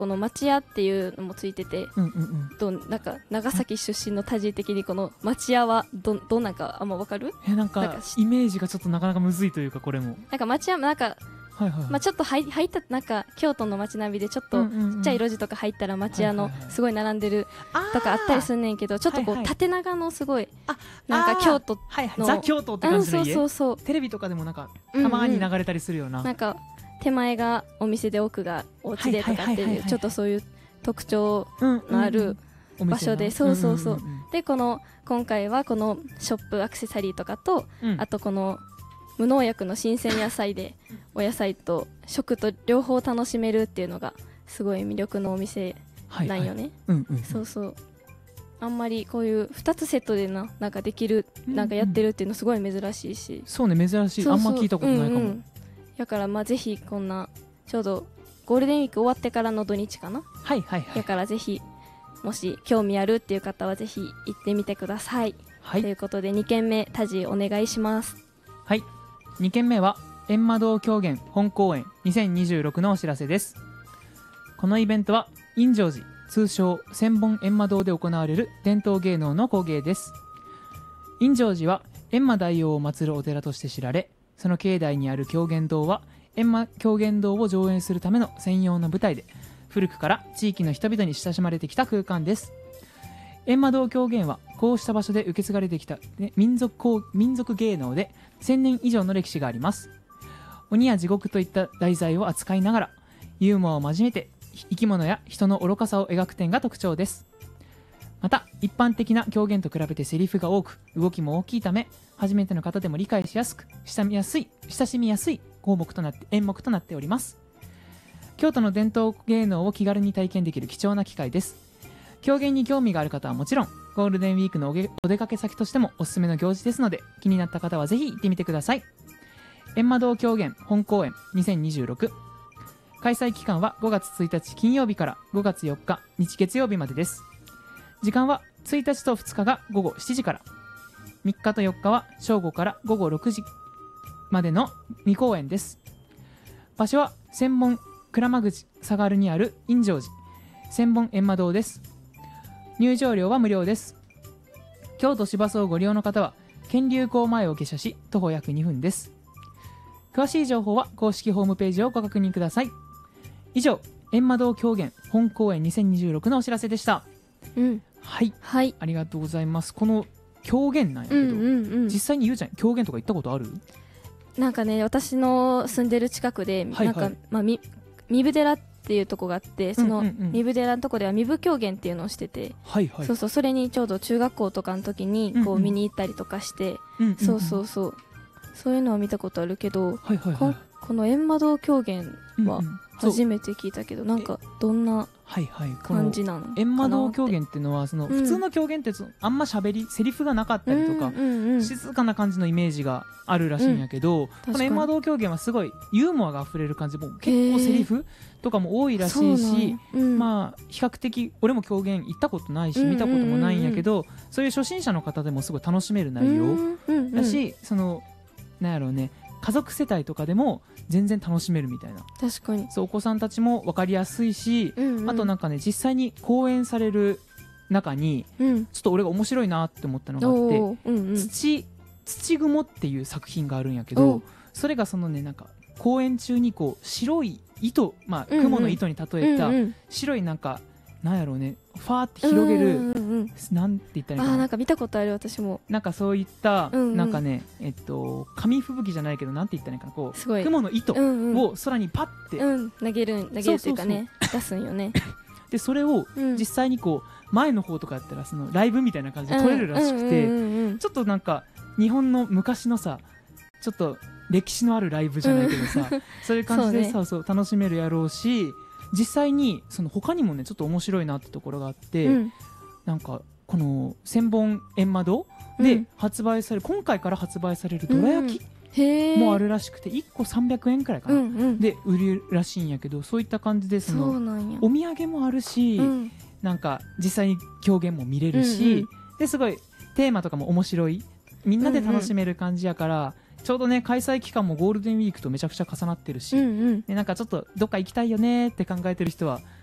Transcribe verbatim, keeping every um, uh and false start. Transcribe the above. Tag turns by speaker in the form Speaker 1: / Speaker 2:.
Speaker 1: この町屋っていうのもついてて、
Speaker 2: うんうんうん、
Speaker 1: どなんか長崎出身のタジ的にこの町屋は ど, どんなんかあんま分かる？
Speaker 2: えなんか
Speaker 1: なんか
Speaker 2: イメージがちょっとなかなかむずいというか、これも
Speaker 1: なんか町屋なんか、
Speaker 2: はいはいはい、
Speaker 1: まあ、ちょっと入入ったなんか京都の街並みでちょっとちっちゃい路地とか入ったら町屋のすごい並んでるとかあったりすんねんけど、ちょっとこう縦長のすごいなんか京都の、
Speaker 2: はいはい、ザ京都って感じの家、
Speaker 1: うん、そうそうそう、
Speaker 2: テレビとかでもなんかたまに流れたりするような、
Speaker 1: うんうん、なんか手前がお店で奥がお家でとかっていうちょっとそういう特徴のある場所で、そうそうそう、でこの今回はこのショップアクセサリーとかと、うん、あとこの無農薬の新鮮野菜でお野菜と食と両方楽しめるっていうのがすごい魅力のお店なんよね。そうそう、あんまりこういうふたつセットで な, なんかできる、なんかやってるっていうのすごい珍しいし、うんうん、
Speaker 2: そうね、珍しい、そうそう、あんま聞いたことないかも、うんうん、
Speaker 1: だからまあぜひこんなちょうどゴールデンウィーク終わってからの土日かな、
Speaker 2: はいはいはい、
Speaker 1: だからぜひもし興味あるっていう方はぜひ行ってみてください、はい、ということでにけんめタジお願いします。
Speaker 2: はい、にけんめは閻魔堂狂言本公演にせんにじゅうろくのお知らせです。このイベントは陰成寺通称千本閻魔堂で行われる伝統芸能の工芸です。陰成寺は閻魔大王を祀るお寺として知られ、その境内にある狂言堂は閻魔狂言堂を上演するための専用の舞台で、古くから地域の人々に親しまれてきた空間です。閻魔堂狂言はこうした場所で受け継がれてきた、ね、民族民族芸能でせんねん以上の歴史があります。鬼や地獄といった題材を扱いながらユーモアを交えて生き物や人の愚かさを描く点が特徴です。また一般的な狂言と比べてセリフが多く動きも大きいため、初めての方でも理解しやすく親しみやすい親しみやすい項目となって演目となっております。京都の伝統芸能を気軽に体験できる貴重な機会です。狂言に興味がある方はもちろん、ゴールデンウィークの お, お出かけ先としてもおすすめの行事ですので、気になった方はぜひ行ってみてください。閻魔堂狂言本公演にせんにじゅうろく、開催期間はごがつついたち金曜日からごがつよっか日月曜日までです。時間はついたちとふつかがごごしちじから、みっかとよっかは正午からごごろくじまでのに公演です。場所は千本鞍馬口下がるにある陰成寺千本閻魔堂です。入場料は無料です。京都芝荘をご利用の方は建立港前を下車し徒歩約にふんです。詳しい情報は公式ホームページをご確認ください。以上、閻魔堂狂言本公演にせんにじゅうろくのお知らせでした。
Speaker 1: うん、
Speaker 2: はい、
Speaker 1: はい、
Speaker 2: ありがとうございます。この狂言なんやけど、うんうんうん、実際にゆうちゃん狂言とか行ったことある？
Speaker 1: なんかね、私の住んでる近くで、はいはい、なんか、まあ、み三部寺っていうとこがあって、その三部寺のとこでは三部狂言っていうのをしてて、はいはい、そうそう、それにちょうど中学校とかの時にこう見に行ったりとかして、うんうん、そうそうそう、そういうのは見たことあるけど、はいはいはい、こ, この閻魔堂狂言は初めて聞いたけど、うんうん、なんかどんな感じなの？
Speaker 2: 閻魔堂狂言っていうのはその、うん、普通の狂言ってあんましゃべりセリフがなかったりとか、うんうんうん、静かな感じのイメージがあるらしいんやけど、うん、この閻魔堂狂言はすごいユーモアがあふれる感じ、もう結構セリフとかも多いらしいし、うん、まあ比較的俺も狂言行ったことないし見たこともないんやけど、うんうんうん、そういう初心者の方でもすごい楽しめる内容だし、うんうんうん、そのなんやろうね、家族世帯とかでも全然楽しめるみたいな。
Speaker 1: 確かに
Speaker 2: そう、お子さんたちも分かりやすいし、うんうん、あとなんかね、実際に講演される中に、うん、ちょっと俺が面白いなって思ったのがあって、うんうん、土土雲っていう作品があるんやけど、それがそのね、なんか講演中にこう白い糸、まあ雲の糸に例えた白いなんか、なんやろうね、ファーって広げる、うんうんうん、なんて言ったらいいかな、
Speaker 1: あ、なんか見たことある、私も。
Speaker 2: なんかそういった、うんうん、なんかね、えっと紙吹雪じゃないけど、なんて言ったらいいかな、こう雲の糸を空にパッて、
Speaker 1: うんうん、投げる投げるというかね、そうそうそう出すんよね。
Speaker 2: でそれを実際にこう前の方とかやったらそのライブみたいな感じで撮れるらしくて、うんうんうんうん、ちょっとなんか日本の昔のさ、ちょっと歴史のあるライブじゃないけどさ、うん、そういう感じでそうそう楽しめるやろうし、実際にその他にもねちょっと面白いなってところがあって、うん、なんかこの千本閻魔堂で発売される、うん、今回から発売されるどら焼きもあるらしくて、いっこさんびゃくえんくらいかな、うんうん、で売るらしいんやけど、そういった感じでそのお土産もあるし、うん、なんか実際に狂言も見れるし、うんうん、ですごいテーマとかも面白い、みんなで楽しめる感じやから、うんうん、ちょうどね開催期間もゴールデンウィークとめちゃくちゃ重なってるし、うんうん、でなんかちょっとどっか行きたいよねって考えてる人は